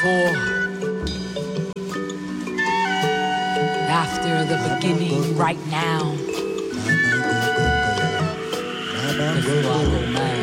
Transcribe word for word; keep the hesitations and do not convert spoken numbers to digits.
before, after the beginning, right now, before I go mad.